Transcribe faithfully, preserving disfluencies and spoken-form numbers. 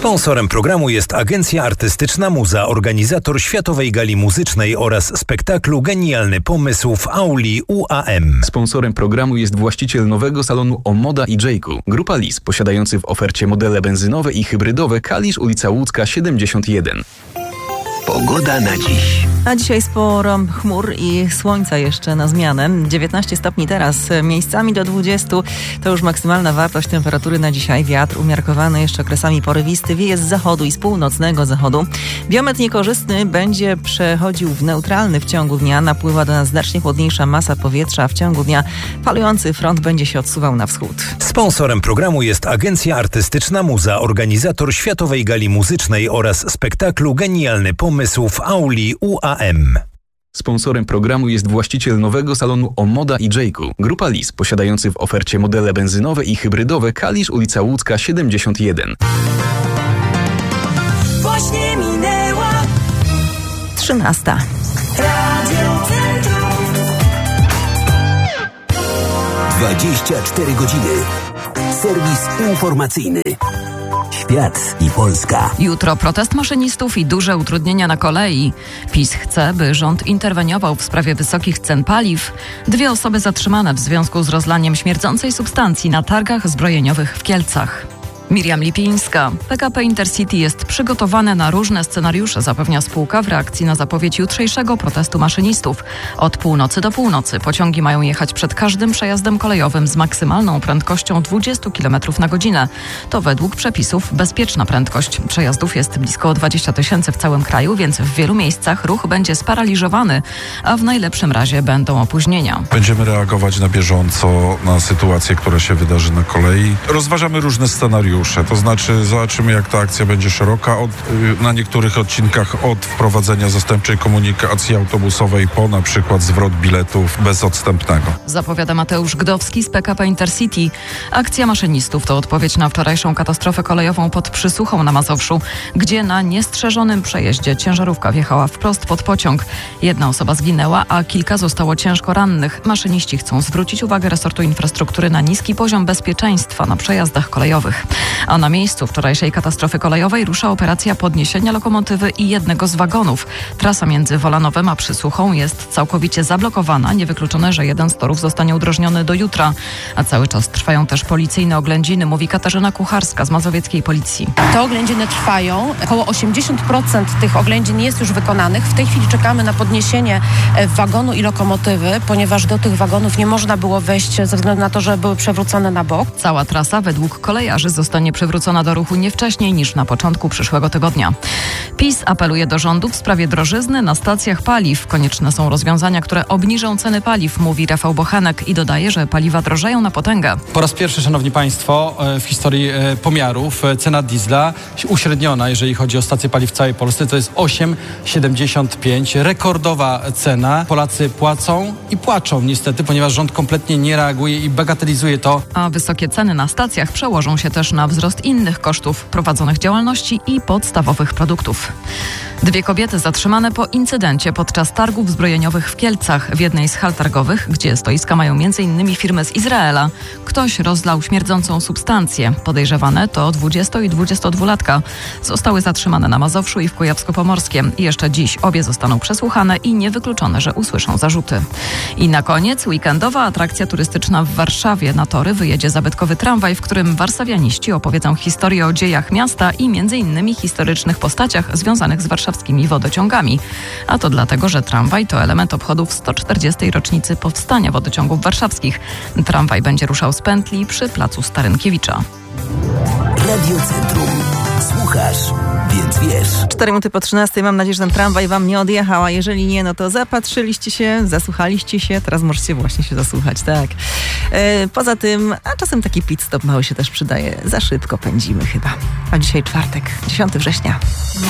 Sponsorem programu jest Agencja Artystyczna Muza, organizator Światowej Gali Muzycznej oraz spektaklu Genialny Pomysł w auli U A M. Sponsorem programu jest właściciel nowego salonu Omoda i Jayku. Grupa Lis, posiadający w ofercie modele benzynowe i hybrydowe. Kalisz, ulica Łódzka siedemdziesiąt jeden. Pogoda na dziś. A dzisiaj sporo chmur i słońca jeszcze na zmianę. dziewiętnaście stopni teraz, miejscami do dwudziestu. To już maksymalna wartość temperatury na dzisiaj. Wiatr umiarkowany jeszcze okresami porywisty. Wieje z zachodu i z północnego zachodu. Biometr niekorzystny będzie przechodził w neutralny w ciągu dnia. Napływa do nas znacznie chłodniejsza masa powietrza, a w ciągu dnia falujący front będzie się odsuwał na wschód. Sponsorem programu jest Agencja Artystyczna Muza, organizator Światowej Gali Muzycznej oraz spektaklu Genialny Pomysł w auli U A M. Sponsorem programu jest właściciel nowego salonu Omoda i Jayku. Grupa Lis, posiadający w ofercie modele benzynowe i hybrydowe. Kalisz, ulica Łódzka siedemdziesiąt jeden. Właśnie minęła trzynasta. Radio Centrum. dwadzieścia cztery godziny. Serwis informacyjny. Świat i Polska. Jutro protest maszynistów i duże utrudnienia na kolei. PiS chce, by rząd interweniował w sprawie wysokich cen paliw. Dwie osoby zatrzymane w związku z rozlaniem śmierdzącej substancji na targach zbrojeniowych w Kielcach. Miriam Lipińska. P K P Intercity jest przygotowane na różne scenariusze, zapewnia spółka w reakcji na zapowiedź jutrzejszego protestu maszynistów. Od północy do północy pociągi mają jechać przed każdym przejazdem kolejowym z maksymalną prędkością dwadzieścia kilometrów na godzinę. To według przepisów bezpieczna prędkość. Przejazdów jest blisko dwadzieścia tysięcy w całym kraju, więc w wielu miejscach ruch będzie sparaliżowany, a w najlepszym razie będą opóźnienia. Będziemy reagować na bieżąco na sytuację, która się wydarzy na kolei. Rozważamy różne scenariusze. To znaczy zobaczymy, jak ta akcja będzie szeroka. Od, na niektórych odcinkach od wprowadzenia zastępczej komunikacji autobusowej po na przykład zwrot biletów bezodstępnego. Zapowiada Mateusz Gdowski z P K P Intercity. Akcja maszynistów to odpowiedź na wczorajszą katastrofę kolejową pod Przysuchą na Mazowszu, gdzie na niestrzeżonym przejeździe ciężarówka wjechała wprost pod pociąg. Jedna osoba zginęła, a kilka zostało ciężko rannych. Maszyniści chcą zwrócić uwagę resortu infrastruktury na niski poziom bezpieczeństwa na przejazdach kolejowych. A na miejscu wczorajszej katastrofy kolejowej rusza operacja podniesienia lokomotywy i jednego z wagonów. Trasa między Wolanowem a Przysuchą jest całkowicie zablokowana. Niewykluczone, że jeden z torów zostanie udrożniony do jutra. A cały czas trwają też policyjne oględziny, mówi Katarzyna Kucharska z mazowieckiej policji. Te oględziny trwają. Około osiemdziesiąt procent tych oględzin jest już wykonanych. W tej chwili czekamy na podniesienie wagonu i lokomotywy, ponieważ do tych wagonów nie można było wejść ze względu na to, że były przewrócone na bok. Cała trasa według kolejarzy zostanie przywrócona do ruchu nie wcześniej niż na początku przyszłego tygodnia. PiS apeluje do rządu w sprawie drożyzny na stacjach paliw. Konieczne są rozwiązania, które obniżą ceny paliw, mówi Rafał Bochenek i dodaje, że paliwa drożeją na potęgę. Po raz pierwszy, szanowni państwo, w historii pomiarów cena diesla uśredniona, jeżeli chodzi o stacje paliw w całej Polsce, to jest osiem siedemdziesiąt pięć. Rekordowa cena. Polacy płacą i płaczą niestety, ponieważ rząd kompletnie nie reaguje i bagatelizuje to. A wysokie ceny na stacjach przełożą się też na wzrost innych kosztów prowadzonych działalności i podstawowych produktów. Dwie kobiety zatrzymane po incydencie podczas targów zbrojeniowych w Kielcach. W jednej z hal targowych, gdzie stoiska mają między innymi firmy z Izraela, ktoś rozlał śmierdzącą substancję. Podejrzewane to dwudziesto- i dwudziestodwulatka. Zostały zatrzymane na Mazowszu i w Kujawsko-Pomorskiem. Jeszcze dziś obie zostaną przesłuchane i niewykluczone, że usłyszą zarzuty. I na koniec weekendowa atrakcja turystyczna w Warszawie. Na tory wyjedzie zabytkowy tramwaj, w którym warszawianiści opowiedzą historię o dziejach miasta i między innymi historycznych postaciach związanych z warszawskimi wodociągami. A to dlatego, że tramwaj to element obchodów sto czterdziestej rocznicy powstania wodociągów warszawskich. Tramwaj będzie ruszał z pętli przy placu Starynkiewicza. Radio Centrum. Słuchasz, więc wiesz. Cztery minuty po trzynastej. Mam nadzieję, że ten tramwaj wam nie odjechał, a jeżeli nie, no to zapatrzyliście się, zasłuchaliście się, teraz możecie właśnie się zasłuchać, tak. E, poza tym, a czasem taki pit stop mały się też przydaje. Za szybko pędzimy chyba. A dzisiaj czwartek, dziesiątego września.